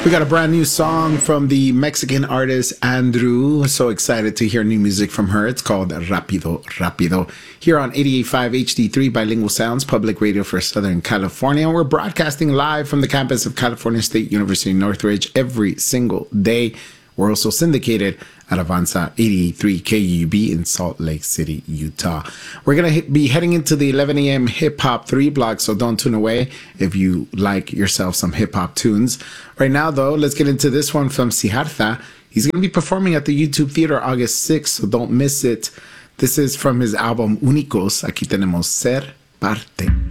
We got a brand new song from the Mexican artist Andrew. So excited to hear new music from her. It's called Rapido Rapido. Here on 88.5 HD3 Bilingual Sounds, public radio for Southern California. We're broadcasting live from the campus of California State University Northridge every single day. We're also syndicated at Avanza 88.3 KUB in Salt Lake City, Utah. We're going to be heading into the 11 a.m. hip-hop 3 block, so don't tune away if you like yourself some hip-hop tunes. Right now, though, let's get into this one from Siddhartha. He's going to be performing at the YouTube Theater August 6th, so don't miss it. This is from his album Únicos. Aquí tenemos Ser Parte.